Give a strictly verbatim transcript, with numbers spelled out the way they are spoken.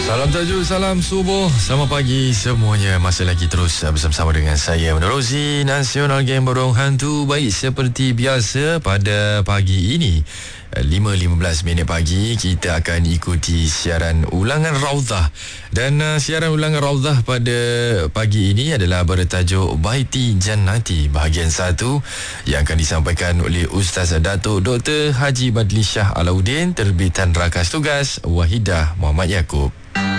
Salam tajuk, salam subuh, selamat pagi semuanya. Masih lagi terus bersama-sama dengan saya menerusi Nasional Game Borong Hantu. Baik, seperti biasa pada pagi ini lima lima belas minit pagi kita akan ikuti siaran ulangan Raudhah. Dan uh, siaran ulangan Raudhah pada pagi ini adalah bertajuk Baiti Jannati bahagian satu yang akan disampaikan oleh Ustaz Datuk Doktor Haji Badli Shah Alauddin, terbitan Rakas Tugas Wahidah Muhammad Yaakob.